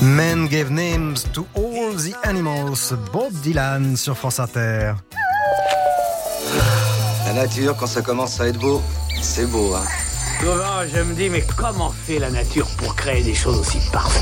Men gave names to all the animals. Bob Dylan sur France Inter. La nature, quand ça commence à être beau, c'est beau, hein. Souvent, je me dis, mais comment fait la nature pour créer des choses aussi parfaites ?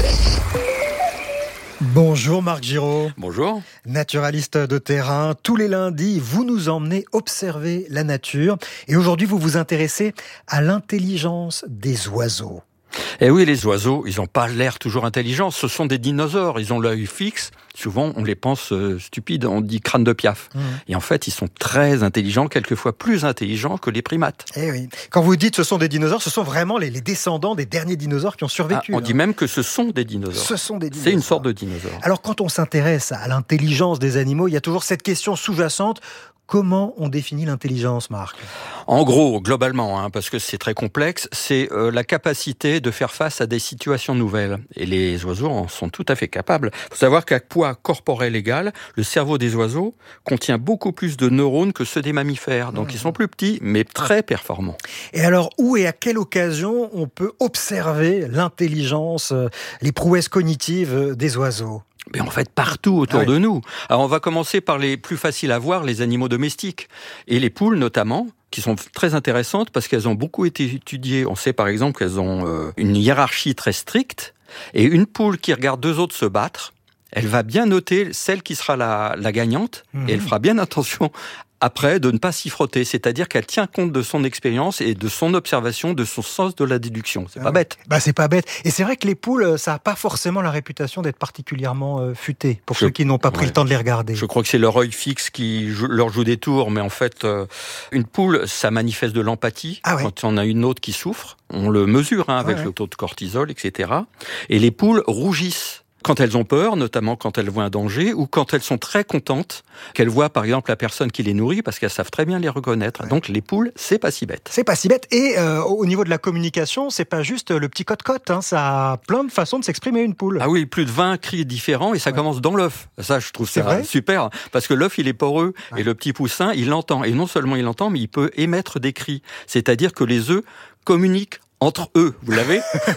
Bonjour Marc Giraud. Bonjour. Naturaliste de terrain. Tous les lundis, vous nous emmenez observer la nature. Et aujourd'hui, vous vous intéressez à l'intelligence des oiseaux. Eh oui, les oiseaux, ils n'ont pas l'air toujours intelligents. Ce sont des dinosaures. Ils ont l'œil fixe. Souvent, on les pense stupides. On dit crâne de Piaf. Et en fait, ils sont très intelligents, quelquefois plus intelligents que les primates. Eh oui. Quand vous dites ce sont des dinosaures, ce sont vraiment les descendants des derniers dinosaures qui ont survécu. On dit même que ce sont des dinosaures. Ce sont des dinosaures. C'est une sorte de dinosaure. Alors, quand on s'intéresse à l'intelligence des animaux, il y a toujours cette question sous-jacente. Comment on définit l'intelligence, Marc ? En gros, globalement, parce que c'est très complexe, c'est la capacité de faire face à des situations nouvelles. Et les oiseaux en sont tout à fait capables. Il faut savoir qu'à poids corporel égal, le cerveau des oiseaux contient beaucoup plus de neurones que ceux des mammifères. Donc ils sont plus petits, mais très performants. Et alors, où et à quelle occasion on peut observer l'intelligence, les prouesses cognitives des oiseaux ? Mais en fait, partout autour de nous. Alors, on va commencer par les plus faciles à voir, les animaux domestiques. Et les poules, notamment, qui sont très intéressantes parce qu'elles ont beaucoup été étudiées. On sait, par exemple, qu'elles ont une hiérarchie très stricte. Et une poule qui regarde deux autres se battre, elle va bien noter celle qui sera la gagnante. Et elle fera bien attention après de ne pas s'y frotter, c'est-à-dire qu'elle tient compte de son expérience et de son observation, de son sens de la déduction. C'est pas bête. C'est pas bête. Et c'est vrai que les poules, ça n'a pas forcément la réputation d'être particulièrement futées, pour ceux qui n'ont pas pris le temps de les regarder. Je crois que c'est leur œil fixe qui leur joue des tours, mais en fait, une poule, ça manifeste de l'empathie. Quand on a une autre qui souffre, on le mesure avec le taux de cortisol, etc. Et les poules rougissent quand elles ont peur, notamment quand elles voient un danger, ou quand elles sont très contentes, qu'elles voient par exemple la personne qui les nourrit, parce qu'elles savent très bien les reconnaître. Donc les poules, c'est pas si bête. C'est pas si bête. Et au niveau de la communication, c'est pas juste le petit cote-cote. Ça a plein de façons de s'exprimer, une poule. Ah oui, plus de 20 cris différents, et ça commence dans l'œuf. Ça, je trouve ça super, parce que l'œuf, il est poreux, et le petit poussin, il l'entend. Et non seulement il l'entend, mais il peut émettre des cris. C'est-à-dire que les œufs communiquent entre eux, vous l'avez ?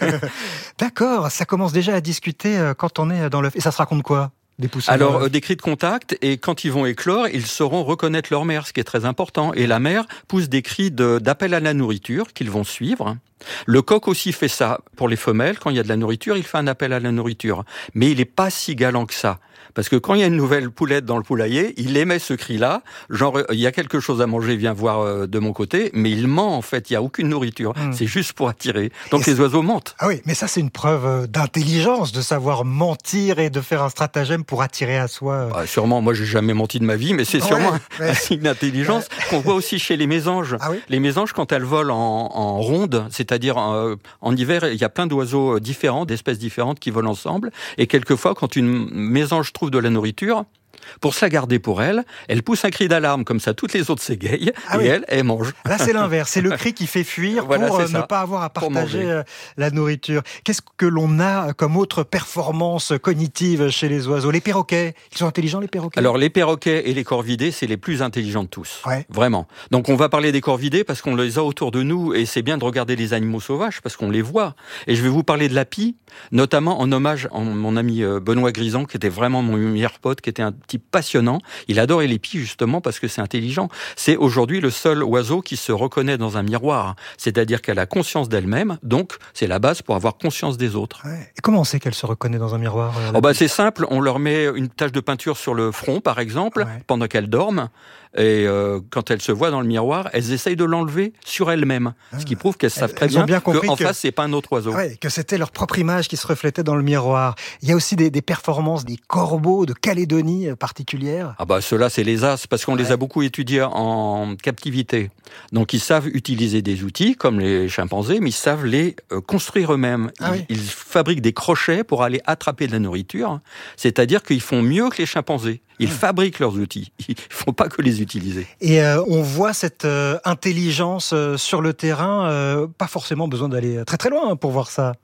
D'accord, ça commence déjà à discuter quand on est dans l'œuf. Et ça se raconte quoi ? Des poussins. Alors, des cris de contact, et quand ils vont éclore, ils sauront reconnaître leur mère, ce qui est très important. Et la mère pousse des cris d'appel à la nourriture qu'ils vont suivre. Le coq aussi fait ça pour les femelles. Quand il y a de la nourriture, il fait un appel à la nourriture. Mais il n'est pas si galant que ça. Parce que quand il y a une nouvelle poulette dans le poulailler, il émet ce cri-là, genre il y a quelque chose à manger, viens voir de mon côté, mais il ment en fait, il n'y a aucune nourriture, c'est juste pour attirer. Donc les oiseaux mentent. Ah oui, mais ça c'est une preuve d'intelligence, de savoir mentir et de faire un stratagème pour attirer à soi. Sûrement, moi j'ai jamais menti de ma vie, mais c'est sûrement un signe d'intelligence qu'on voit aussi chez les mésanges. Les mésanges, quand elles volent en ronde, c'est-à-dire en hiver, il y a plein d'oiseaux différents, d'espèces différentes qui volent ensemble, et quelquefois quand une mésange trouve de la nourriture, pour se la garder pour elle, elle pousse un cri d'alarme, comme ça toutes les autres s'égayent, elle mange. Là c'est l'inverse, c'est le cri qui fait fuir pour ne pas avoir à partager la nourriture. Qu'est-ce que l'on a comme autre performance cognitive chez les oiseaux ? Les perroquets, ils sont intelligents les perroquets ? Alors les perroquets et les corvidés, c'est les plus intelligents de tous, vraiment. Donc on va parler des corvidés parce qu'on les a autour de nous, et c'est bien de regarder les animaux sauvages parce qu'on les voit. Et je vais vous parler de la pie, notamment en hommage à mon ami Benoît Grison, qui était vraiment mon meilleur pote, qui était un type passionnant. Il adorait les pies justement parce que c'est intelligent. C'est aujourd'hui le seul oiseau qui se reconnaît dans un miroir. C'est-à-dire qu'elle a conscience d'elle-même, donc c'est la base pour avoir conscience des autres. Et comment on sait qu'elle se reconnaît dans un miroir ? C'est simple, on leur met une tache de peinture sur le front par exemple, pendant qu'elles dorment. Et quand elles se voient dans le miroir, elles essayent de l'enlever sur elles-mêmes. Ce qui prouve qu'elles savent très bien qu'en face, c'est pas un autre oiseau. Que c'était leur propre image qui se reflétait dans le miroir. Il y a aussi des performances des corbeaux de Calédonie particulières. Ceux-là, c'est les as, parce qu'on les a beaucoup étudiés en captivité. Donc, ils savent utiliser des outils, comme les chimpanzés, mais ils savent les construire eux-mêmes. Ils fabriquent des crochets pour aller attraper de la nourriture. C'est-à-dire qu'ils font mieux que les chimpanzés. Ils fabriquent leurs outils. Il ne faut pas que les utiliser. Et on voit cette intelligence sur le terrain. Pas forcément besoin d'aller très très loin pour voir ça.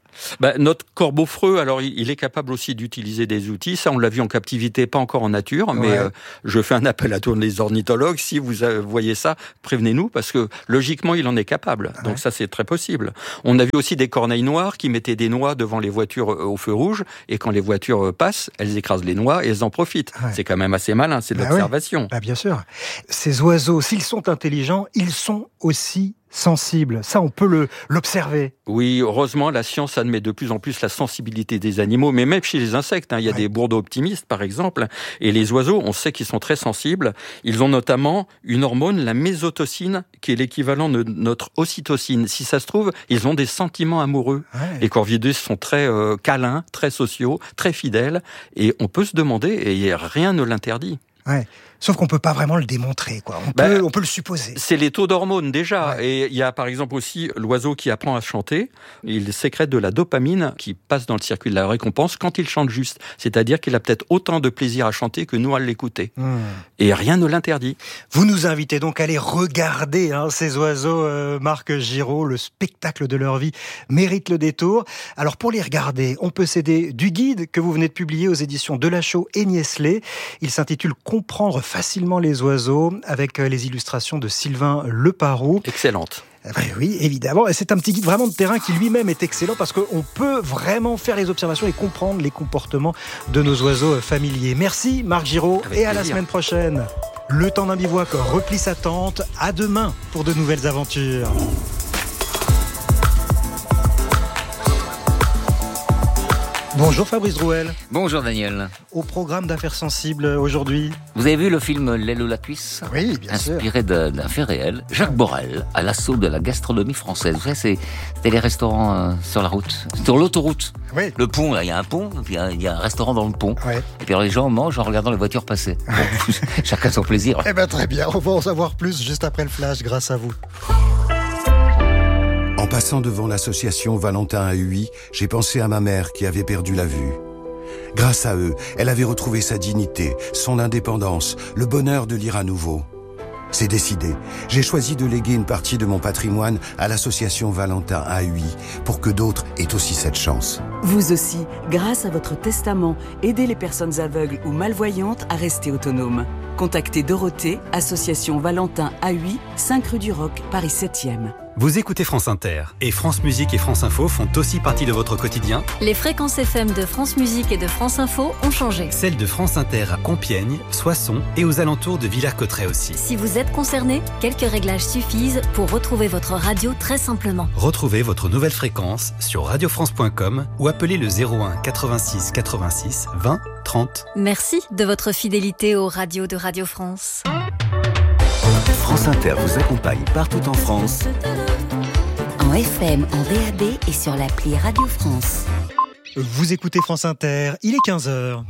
Notre corbeau-freux, alors il est capable aussi d'utiliser des outils. Ça, on l'a vu en captivité, pas encore en nature, mais je fais un appel à tous les ornithologues. Si vous voyez ça, prévenez-nous, parce que logiquement, il en est capable. Donc ça, c'est très possible. On a vu aussi des corneilles noires qui mettaient des noix devant les voitures au feu rouge, et quand les voitures passent, elles écrasent les noix et elles en profitent. C'est quand même assez malin, c'est de l'observation. Bien sûr. Ces oiseaux, s'ils sont intelligents, ils sont aussi sensibles. Ça, on peut l'observer. Oui, heureusement, la science admet de plus en plus la sensibilité des animaux, mais même chez les insectes. Il y a des bourreaux optimistes, par exemple. Et les oiseaux, on sait qu'ils sont très sensibles. Ils ont notamment une hormone, la mésotocine, qui est l'équivalent de notre ocytocine. Si ça se trouve, ils ont des sentiments amoureux. Les corvidés sont très câlins, très sociaux, très fidèles. Et on peut se demander, et rien ne l'interdit. Sauf qu'on peut pas vraiment le démontrer, quoi. On peut le supposer. C'est les taux d'hormones déjà. Et il y a par exemple aussi l'oiseau qui apprend à chanter. Il sécrète de la dopamine qui passe dans le circuit de la récompense quand il chante juste. C'est-à-dire qu'il a peut-être autant de plaisir à chanter que nous à l'écouter. Et rien ne l'interdit. Vous nous invitez donc à aller regarder ces oiseaux, Marc Giraud. Le spectacle de leur vie mérite le détour. Alors pour les regarder, on peut s'aider du guide que vous venez de publier aux éditions Delachaux et Niestlé. Il s'intitule « Comprendre facilement les oiseaux » avec les illustrations de Sylvain Leparoux. Excellente. Oui, évidemment. Et c'est un petit guide vraiment de terrain qui lui-même est excellent parce qu'on peut vraiment faire les observations et comprendre les comportements de nos oiseaux familiers. Merci Marc Giraud et à la semaine prochaine. Le temps d'un bivouac replie sa tente. À demain pour de nouvelles aventures. Bonjour Fabrice Drouel. Bonjour Daniel. Au programme d'Affaires sensibles aujourd'hui. Vous avez vu le film L'aile ou la cuisse ? Oui, bien sûr. Inspiré d'un fait réel. Jacques Borel, à l'assaut de la gastronomie française. Vous savez, c'était les restaurants sur la route, sur l'autoroute. Oui. Le pont, là, il y a un pont, puis il y a un restaurant dans le pont. Oui. Et puis alors, les gens mangent en regardant les voitures passer. Bon, chacun son plaisir. Très bien, on va en savoir plus juste après le flash grâce à vous. En passant devant l'association Valentin à Huy, j'ai pensé à ma mère qui avait perdu la vue. Grâce à eux, elle avait retrouvé sa dignité, son indépendance, le bonheur de lire à nouveau. C'est décidé. J'ai choisi de léguer une partie de mon patrimoine à l'association Valentin à Huy pour que d'autres aient aussi cette chance. Vous aussi, grâce à votre testament, aidez les personnes aveugles ou malvoyantes à rester autonomes. Contactez Dorothée, association Valentin à Huy, 5 rue du Roc, Paris 7e. Vous écoutez France Inter et France Musique et France Info font aussi partie de votre quotidien. Les fréquences FM de France Musique et de France Info ont changé. Celles de France Inter à Compiègne, Soissons et aux alentours de Villers-Cotterêts aussi. Si vous êtes concerné, quelques réglages suffisent pour retrouver votre radio très simplement. Retrouvez votre nouvelle fréquence sur radiofrance.com ou appelez le 01 86 86 20 30. Merci de votre fidélité aux radios de Radio France. France Inter vous accompagne partout en France. En FM, en DAB et sur l'appli Radio France. Vous écoutez France Inter, il est 15h.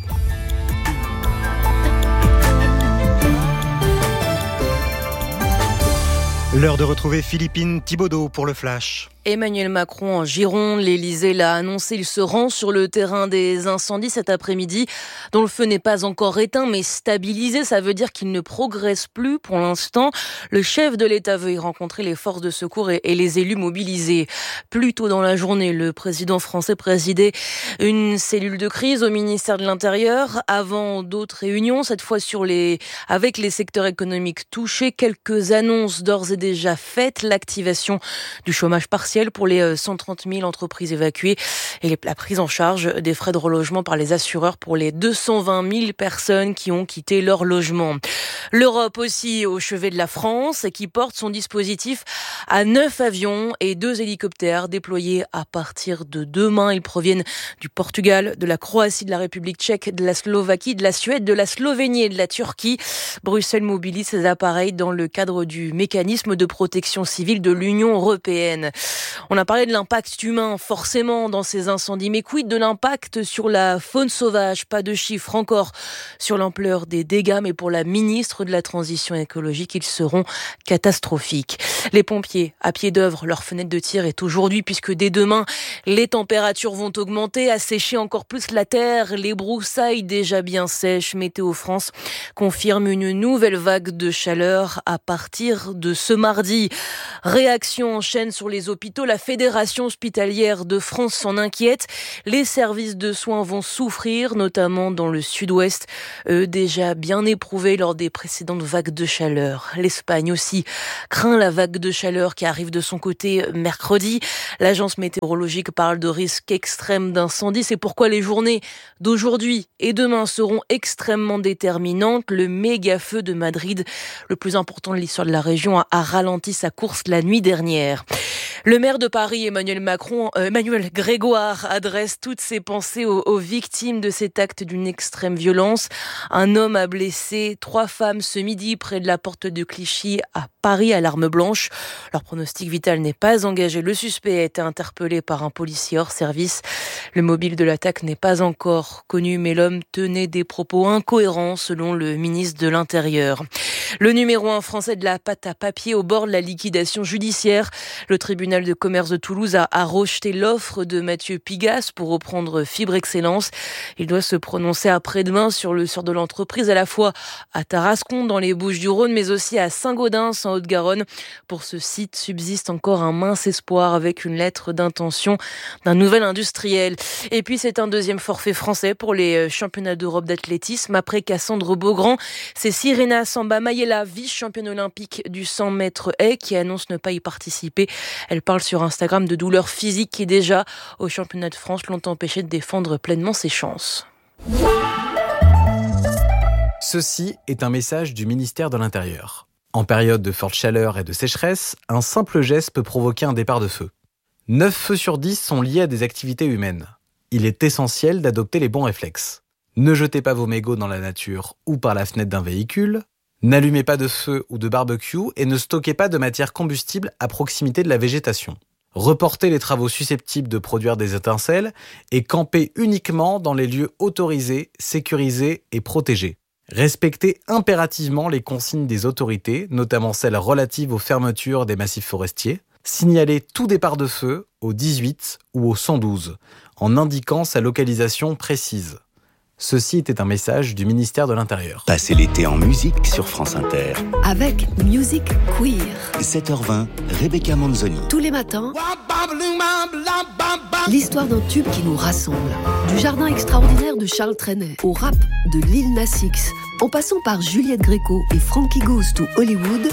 L'heure de retrouver Philippine Thibaudot pour le Flash. Emmanuel Macron en Gironde, l'Élysée l'a annoncé, il se rend sur le terrain des incendies cet après-midi, dont le feu n'est pas encore éteint mais stabilisé, ça veut dire qu'il ne progresse plus pour l'instant. Le chef de l'État veut y rencontrer les forces de secours et les élus mobilisés. Plus tôt dans la journée, le président français présidait une cellule de crise au ministère de l'Intérieur avant d'autres réunions, cette fois avec les secteurs économiques touchés. Quelques annonces d'ores et déjà faites, l'activation du chômage partiel pour les 130 000 entreprises évacuées et la prise en charge des frais de relogement par les assureurs pour les 220 000 personnes qui ont quitté leur logement. L'Europe aussi au chevet de la France et qui porte son dispositif à 9 avions et 2 hélicoptères déployés à partir de demain. Ils proviennent du Portugal, de la Croatie, de la République tchèque, de la Slovaquie, de la Suède, de la Slovénie et de la Turquie. Bruxelles mobilise ces appareils dans le cadre du mécanisme de protection civile de l'Union européenne. On a parlé de l'impact humain forcément dans ces incendies, mais quid de l'impact sur la faune sauvage? Pas de chiffres encore sur l'ampleur des dégâts, mais pour la ministre de la Transition écologique, ils seront catastrophiques. Les pompiers à pied d'œuvre, leur fenêtre de tir est aujourd'hui, puisque dès demain, les températures vont augmenter, assécher encore plus la terre, les broussailles déjà bien sèches. Météo France confirme une nouvelle vague de chaleur à partir de ce mardi. Réaction en chaîne sur les hôpitaux hôpitaux. La Fédération hospitalière de France s'en inquiète. Les services de soins vont souffrir, notamment dans le sud-ouest, eux déjà bien éprouvés lors des précédentes vagues de chaleur. L'Espagne aussi craint la vague de chaleur qui arrive de son côté mercredi. L'agence météorologique parle de risque extrême d'incendie. C'est pourquoi les journées d'aujourd'hui et demain seront extrêmement déterminantes. Le méga-feu de Madrid, le plus important de l'histoire de la région, a ralenti sa course la nuit dernière. Le maire de Paris, Emmanuel Grégoire, adresse toutes ses pensées aux victimes de cet acte d'une extrême violence. Un homme a blessé 3 femmes ce midi près de la porte de Clichy à Paris à l'arme blanche. Leur pronostic vital n'est pas engagé. Le suspect a été interpellé par un policier hors service. Le mobile de l'attaque n'est pas encore connu, mais l'homme tenait des propos incohérents selon le ministre de l'Intérieur. Le numéro 1 français de la pâte à papier au bord de la liquidation judiciaire. Le tribunal de commerce de Toulouse a rejeté l'offre de Mathieu Pigasse pour reprendre Fibre Excellence. Il doit se prononcer après-demain sur le sort de l'entreprise, à la fois à Tarascon dans les Bouches-du-Rhône, mais aussi à Saint-Gaudens en Haute-Garonne. Pour ce site subsiste encore un mince espoir avec une lettre d'intention d'un nouvel industriel. Et puis c'est un deuxième forfait français pour les championnats d'Europe d'athlétisme. Après Cassandre Beaugrand, c'est Sirena Samba-Mayela, vice-championne olympique du 100 mètres haies, qui annonce ne pas y participer. Elle parle sur Instagram de douleurs physiques qui déjà, au championnat de France, l'ont empêchée de défendre pleinement ses chances. Ceci est un message du ministère de l'Intérieur. En période de forte chaleur et de sécheresse, un simple geste peut provoquer un départ de feu. 9 feux sur 10 sont liés à des activités humaines. Il est essentiel d'adopter les bons réflexes. Ne jetez pas vos mégots dans la nature ou par la fenêtre d'un véhicule. N'allumez pas de feu ou de barbecue et ne stockez pas de matière combustible à proximité de la végétation. Reportez les travaux susceptibles de produire des étincelles et campez uniquement dans les lieux autorisés, sécurisés et protégés. Respectez impérativement les consignes des autorités, notamment celles relatives aux fermetures des massifs forestiers. Signalez tout départ de feu au 18 ou au 112, en indiquant sa localisation précise. Ceci était un message du ministère de l'Intérieur. Passez l'été en musique sur France Inter. Avec Music Queer. 7h20, Rebecca Manzoni. Tous les matins, l'histoire d'un tube qui nous rassemble. Du jardin extraordinaire de Charles Trenet au rap de Lil Nas X, en passant par Juliette Gréco et Frankie Goes to Hollywood.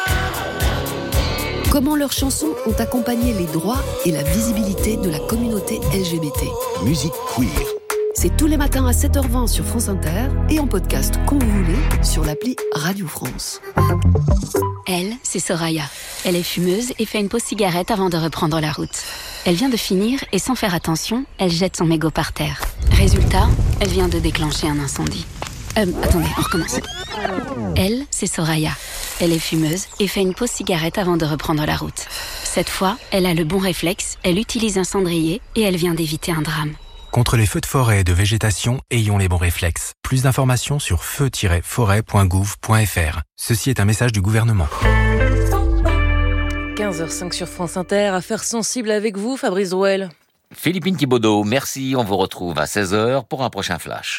Comment leurs chansons ont accompagné les droits et la visibilité de la communauté LGBT. Music Queer. C'est tous les matins à 7h20 sur France Inter et en podcast quand vous voulez sur l'appli Radio France. Elle, c'est Soraya. Elle est fumeuse et fait une pause cigarette avant de reprendre la route. Elle vient de finir et sans faire attention, elle jette son mégot par terre. Résultat, elle vient de déclencher un incendie. Attendez, on recommence. Elle, c'est Soraya. Elle est fumeuse et fait une pause cigarette avant de reprendre la route. Cette fois, elle a le bon réflexe, elle utilise un cendrier et elle vient d'éviter un drame. Contre les feux de forêt et de végétation, ayons les bons réflexes. Plus d'informations sur feu-forêt.gouv.fr. Ceci est un message du gouvernement. 15h05 sur France Inter, affaires sensibles avec vous, Fabrice Drouel. Philippine Thibaudot, merci. On vous retrouve à 16h pour un prochain flash.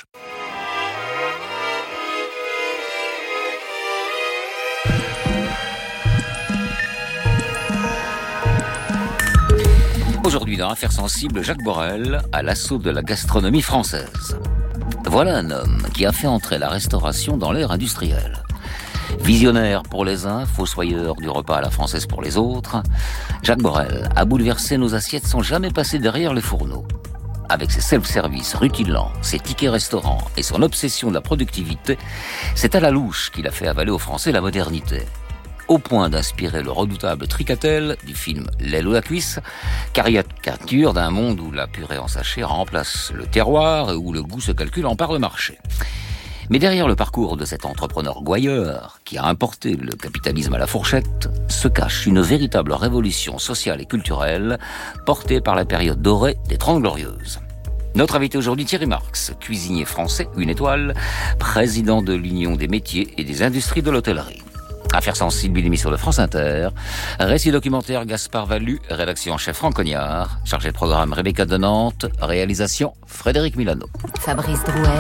Aujourd'hui, dans Affaires sensibles, Jacques Borel à l'assaut de la gastronomie française. Voilà un homme qui a fait entrer la restauration dans l'ère industrielle. Visionnaire pour les uns, fossoyeur du repas à la française pour les autres, Jacques Borel a bouleversé nos assiettes sans jamais passer derrière les fourneaux. Avec ses self-service rutilants, ses tickets restaurants et son obsession de la productivité, c'est à la louche qu'il a fait avaler aux Français la modernité. Au point d'inspirer le redoutable Tricatel du film L'aile ou la cuisse, caricature d'un monde où la purée en sachet remplace le terroir et où le goût se calcule en part de marché. Mais derrière le parcours de cet entrepreneur gouailleur qui a importé le capitalisme à la fourchette, se cache une véritable révolution sociale et culturelle portée par la période dorée des 30 Glorieuses. Notre invité aujourd'hui, Thierry Marx, cuisinier français, 1 étoile, président de l'Union des métiers et des industries de l'hôtellerie. Affaires sensibles, une émission de France Inter. Récit documentaire Gaspard Vallu, rédaction en chef Franck Cognard. Chargé de programme Rebecca de Nantes. Réalisation Frédéric Milano. Fabrice Drouel.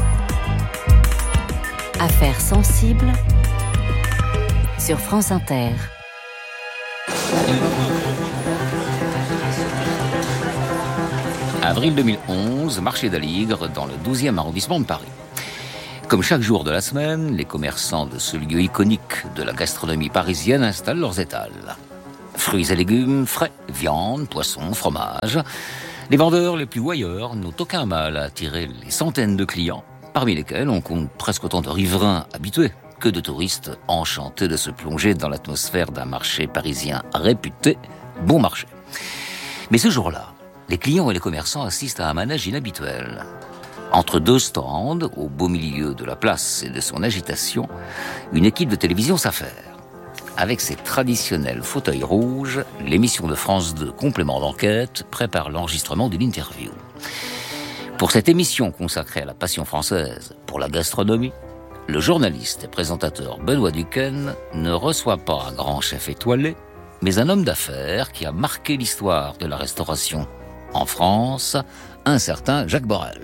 Affaires sensibles sur France Inter. Avril 2011, marché d'Aligre, dans le 12e arrondissement de Paris. Comme chaque jour de la semaine, les commerçants de ce lieu iconique de la gastronomie parisienne installent leurs étals. Fruits et légumes frais, viande, poissons, fromage. Les vendeurs les plus voyeurs n'ont aucun mal à attirer les centaines de clients, parmi lesquels on compte presque autant de riverains habitués que de touristes enchantés de se plonger dans l'atmosphère d'un marché parisien réputé bon marché. Mais ce jour-là, les clients et les commerçants assistent à un manège inhabituel. Entre deux stands, au beau milieu de la place et de son agitation, une équipe de télévision s'affaire. Avec ses traditionnels fauteuils rouges, l'émission de France 2 Complément d'enquête prépare l'enregistrement d'une interview. Pour cette émission consacrée à la passion française pour la gastronomie, le journaliste et présentateur Benoît Duquesne ne reçoit pas un grand chef étoilé, mais un homme d'affaires qui a marqué l'histoire de la restauration en France, un certain Jacques Borel.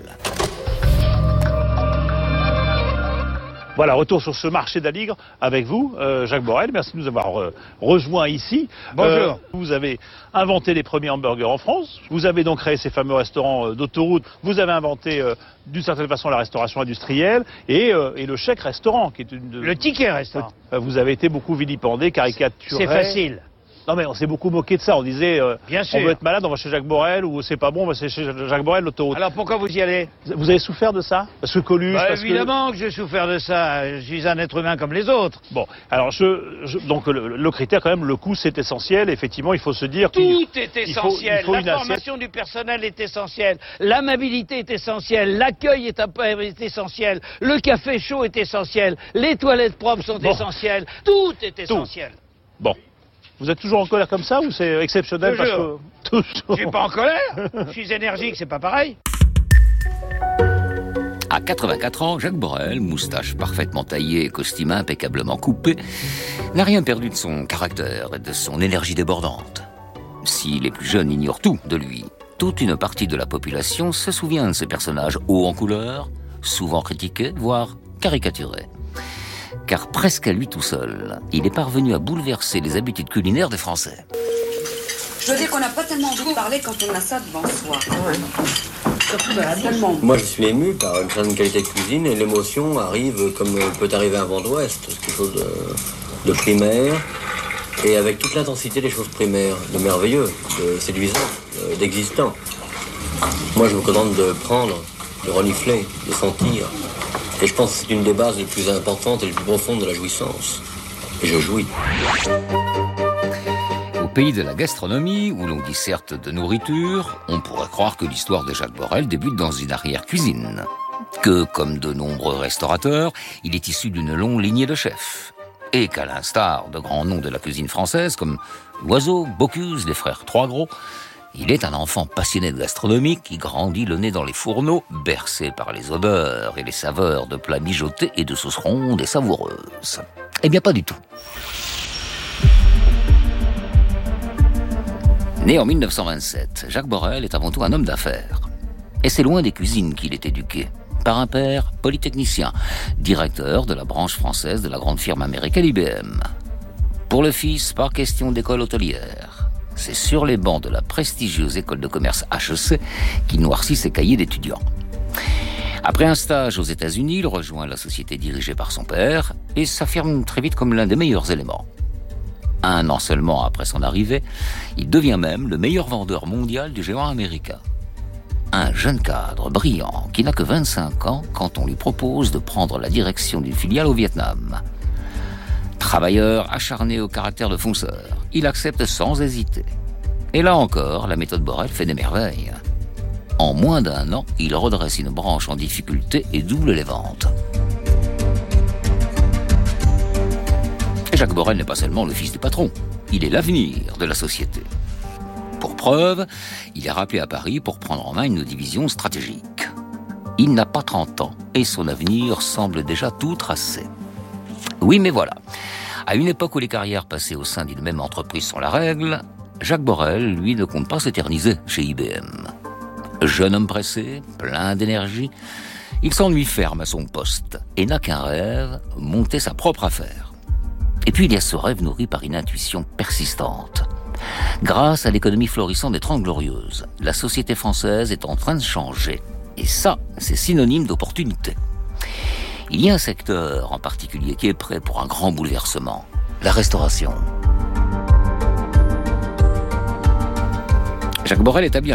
Voilà, retour sur ce marché d'Aligre avec vous, Jacques Borel. Merci de nous avoir rejoints ici. Bonjour. Vous avez inventé les premiers hamburgers en France. Vous avez donc créé ces fameux restaurants d'autoroute. Vous avez inventé d'une certaine façon la restauration industrielle et le chèque restaurant, qui est le ticket restaurant. Vous avez été beaucoup vilipendé, caricaturé. C'est facile. Non mais on s'est beaucoup moqué de ça, on disait Bien sûr. On veut être malade, on va chez Jacques Borel, ou c'est pas bon, on va chez Jacques Borel, l'autoroute. Alors pourquoi vous y allez? Vous avez souffert de ça? Parce que Coluche, évidemment que j'ai souffert de ça, je suis un être humain comme les autres. Bon, alors donc le critère quand même, le coût c'est essentiel, effectivement il faut se dire tout est essentiel, la formation du personnel est essentielle, l'amabilité est essentielle, l'accueil est essentiel, le café chaud est essentiel, les toilettes propres sont essentielles, tout est essentiel. Bon. Vous êtes toujours en colère comme ça ou c'est exceptionnel? Toujours. Parce que... Je suis pas en colère, je suis énergique, c'est pas pareil. À 84 ans, Jacques Borel, moustache parfaitement taillée et costume impeccablement coupé, n'a rien perdu de son caractère et de son énergie débordante. Si les plus jeunes ignorent tout de lui, toute une partie de la population se souvient de ce personnage haut en couleur, souvent critiqué, voire caricaturé. Car presque à lui tout seul, il est parvenu à bouleverser les habitudes culinaires des Français. Je dois dire qu'on n'a pas tellement envie de parler quand on a ça devant soi. Moi, je suis ému par une certaine qualité de cuisine et l'émotion arrive comme peut arriver un vent d'ouest, quelque chose de primaire, et avec toute l'intensité des choses primaires, de merveilleux, de séduisant, d'existant. Moi, je me contente de prendre, de renifler, de sentir. Et je pense que c'est une des bases les plus importantes et les plus profondes de la jouissance. Et je jouis. Au pays de la gastronomie, où l'on dit certes de nourriture, on pourrait croire que l'histoire de Jacques Borel débute dans une arrière-cuisine. Que, comme de nombreux restaurateurs, il est issu d'une longue lignée de chefs. Et qu'à l'instar de grands noms de la cuisine française, comme Loiseau, Bocuse, les frères Trois-Gros, il est un enfant passionné de gastronomie qui grandit le nez dans les fourneaux, bercé par les odeurs et les saveurs de plats mijotés et de sauces rondes et savoureuses. Eh bien, pas du tout. Né en 1927, Jacques Borel est avant tout un homme d'affaires. Et c'est loin des cuisines qu'il est éduqué, par un père polytechnicien, directeur de la branche française de la grande firme américaine IBM. Pour le fils, pas question d'école hôtelière. C'est sur les bancs de la prestigieuse école de commerce HEC qu'il noircit ses cahiers d'étudiants. Après un stage aux États-Unis, il rejoint la société dirigée par son père et s'affirme très vite comme l'un des meilleurs éléments. Un an seulement après son arrivée, il devient même le meilleur vendeur mondial du géant américain. Un jeune cadre brillant qui n'a que 25 ans quand on lui propose de prendre la direction d'une filiale au Vietnam. Travailleur acharné au caractère de fonceur, il accepte sans hésiter. Et là encore, la méthode Borel fait des merveilles. En moins d'un an, il redresse une branche en difficulté et double les ventes. Et Jacques Borel n'est pas seulement le fils du patron, il est l'avenir de la société. Pour preuve, il est rappelé à Paris pour prendre en main une division stratégique. Il n'a pas 30 ans et son avenir semble déjà tout tracé. Oui, mais voilà. À une époque où les carrières passées au sein d'une même entreprise sont la règle, Jacques Borel, lui, ne compte pas s'éterniser chez IBM. Jeune homme pressé, plein d'énergie, il s'ennuie ferme à son poste et n'a qu'un rêve, monter sa propre affaire. Et puis il y a ce rêve nourri par une intuition persistante. Grâce à l'économie florissante des 30 Glorieuses, la société française est en train de changer. Et ça, c'est synonyme d'opportunité. Il y a un secteur en particulier qui est prêt pour un grand bouleversement. La restauration. Jacques Borel établit